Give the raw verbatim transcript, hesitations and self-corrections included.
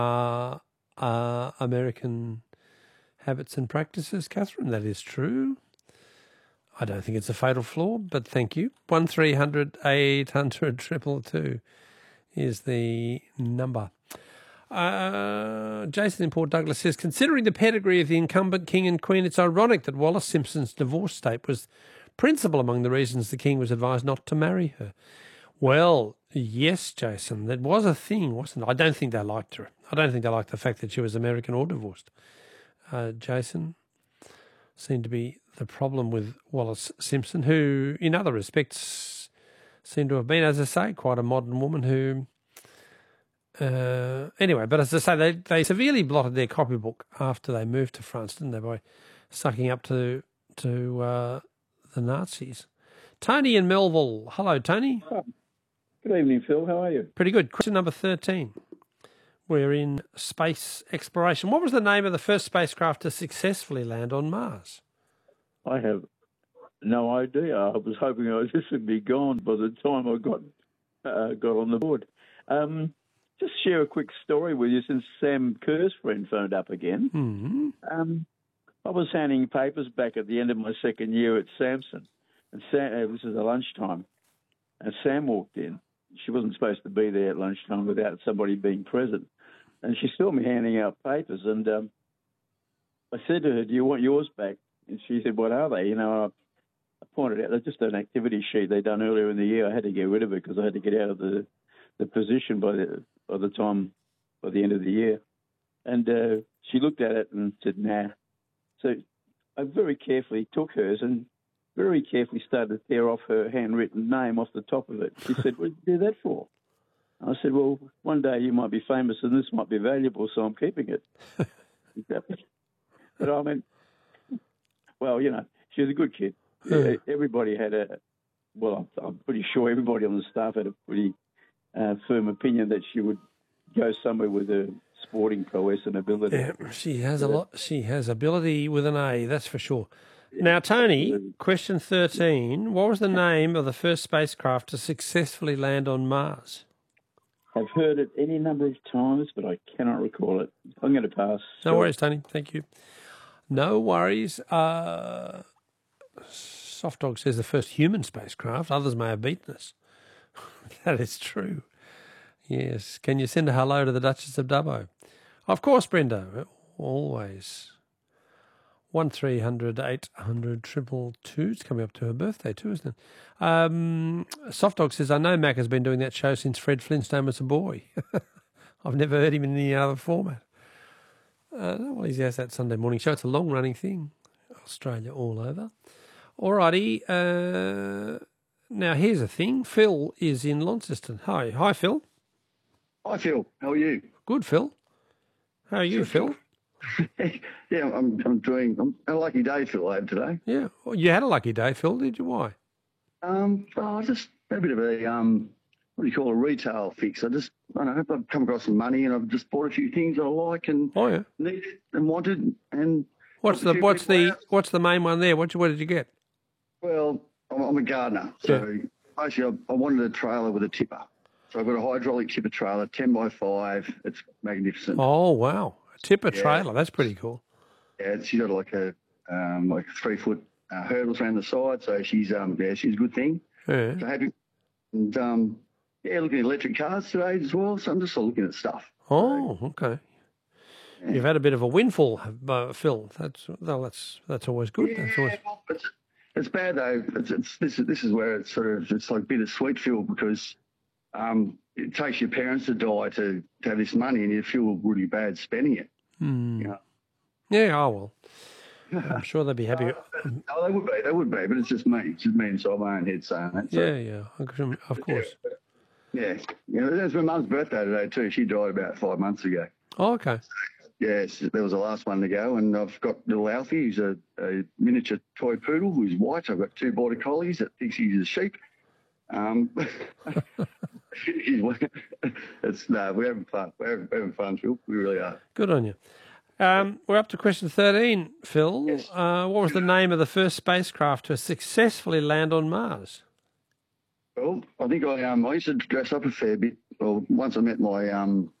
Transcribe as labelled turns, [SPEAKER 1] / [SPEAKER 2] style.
[SPEAKER 1] uh, uh, American habits and practices, Catherine. That is true. I don't think it's a fatal flaw, but thank you. One three hundred eight hundred triple two is the number. Uh, Jason in Port Douglas says, considering the pedigree of the incumbent king and queen, it's ironic that Wallace Simpson's divorce state was principal among the reasons the king was advised not to marry her. Well, yes, Jason, that was a thing, wasn't it? I don't think they liked her. I don't think they liked the fact that she was American or divorced. Uh, Jason seemed to be the problem with Wallace Simpson, who, in other respects, seemed to have been, as I say, quite a modern woman who... Uh, anyway, but as I say, they, they severely blotted their copybook after they moved to France, didn't they, by sucking up to to uh, the Nazis. Tony in Melville. Hello, Tony.
[SPEAKER 2] Oh, good evening, Phil. How are you?
[SPEAKER 1] Pretty good. Question number thirteen. We're in space exploration. What was the name of the first spacecraft to successfully land on Mars?
[SPEAKER 2] I have no idea. I was hoping I this would be gone by the time I got uh, got on the board. Um, just share a quick story with you since Sam Kerr's friend phoned up again.
[SPEAKER 1] Mm-hmm.
[SPEAKER 2] Um, I was handing papers back at the end of my second year at Samson, and Sam, uh, this was at lunchtime, and Sam walked in. She wasn't supposed to be there at lunchtime without somebody being present, and she saw me handing out papers, and um, I said to her, "Do you want yours back?" And she said, "What are they?" You know, I, I pointed out they're just an activity sheet they'd done earlier in the year. I had to get rid of it because I had to get out of the, the position by the by the time by the end of the year. And uh, she looked at it and said, "Nah." So I very carefully took hers and very carefully started to tear off her handwritten name off the top of it. She said, "What did you do that for?" I said, "Well, one day you might be famous and this might be valuable, so I'm keeping it." But I mean, well, you know, she was a good kid. Yeah, everybody had a, well, I'm, I'm pretty sure everybody on the staff had a pretty uh, firm opinion that she would go somewhere with her sporting prowess and ability.
[SPEAKER 1] Yeah, she has a lot. She has ability with an A, that's for sure. Now, Tony, question thirteen. What was the name of the first spacecraft to successfully land on Mars?
[SPEAKER 2] I've heard it any number of times, but I cannot recall it. I'm going to pass.
[SPEAKER 1] No worries, Tony. Thank you. No worries. Uh, Soft Dog says the first human spacecraft. Others may have beaten us. That is true. Yes. Can you send a hello to the Duchess of Dubbo? Of course, Brenda. Always. One three hundred eight hundred triple two. It's coming up to her birthday too, isn't it? Um, Soft Dog says, I know Mac has been doing that show since Fred Flintstone was a boy. I've never heard him in any other format. Uh, well, he has that Sunday morning show. It's a long-running thing. Australia all over. All righty. Uh, now, here's the thing. Phil is in Launceston. Hi. Hi, Phil.
[SPEAKER 3] Hi, Phil. How are you?
[SPEAKER 1] Good, Phil. How are you,
[SPEAKER 3] Good,
[SPEAKER 1] Phil?
[SPEAKER 3] yeah, I'm I'm doing... I'm a lucky day, Phil, I had today.
[SPEAKER 1] Yeah. Well, you had a lucky day, Phil, did you? Why?
[SPEAKER 3] Um, well, I just had a bit of a, um, what do you call a retail fix. I just, I don't know, I've come across some money and I've just bought a few things I like and
[SPEAKER 1] oh, yeah.
[SPEAKER 3] needed and wanted. And
[SPEAKER 1] what's the what's the what's the main one there? What what did you get?
[SPEAKER 3] Well, I'm, I'm a gardener, so yeah. Basically I, I wanted a trailer with a tipper. So I've got a hydraulic tipper trailer, ten by five. It's magnificent.
[SPEAKER 1] Oh wow, a tipper
[SPEAKER 3] yeah. trailer.
[SPEAKER 1] That's pretty cool.
[SPEAKER 3] Yeah, she's got like a um, like three foot uh, hurdles around the side, so she's um yeah she's a good thing.
[SPEAKER 1] Yeah.
[SPEAKER 3] So happy. And um yeah, looking at electric cars today as well. So I'm just looking at stuff.
[SPEAKER 1] Oh,
[SPEAKER 3] so,
[SPEAKER 1] okay.
[SPEAKER 3] Yeah.
[SPEAKER 1] You've had a bit of a windfall, uh, Phil. That's well, that's that's always good.
[SPEAKER 3] Yeah,
[SPEAKER 1] that's always...
[SPEAKER 3] it's, it's bad though. It's, it's this is this is where it's sort of it's like bittersweet, Phil, because um it takes your parents to die to, to have this money, and you feel really bad spending it.
[SPEAKER 1] Mm.
[SPEAKER 3] You know?
[SPEAKER 1] Yeah. Oh well. I'm sure they'd be happy.
[SPEAKER 3] No, no, they would be. They would be, but it's just me. It's just me inside my own head saying that. So.
[SPEAKER 1] Yeah, yeah, of course.
[SPEAKER 3] Yeah, yeah. It was my mum's birthday today too. She died about five months ago.
[SPEAKER 1] Oh, okay.
[SPEAKER 3] Yes, there was the last one to go, and I've got little Alfie, who's a, a miniature toy poodle who's white. I've got two border collies that thinks he's a sheep. Um, it's no, we're having fun. We're having, we're having fun, Phil. We really are.
[SPEAKER 1] Good on you. Um, we're up to question thirteen, Phil.
[SPEAKER 3] Yes.
[SPEAKER 1] Uh, what was the name of the first spacecraft to successfully land on Mars?
[SPEAKER 3] Well, I think I um I used to dress up a fair bit. Well, once I met my um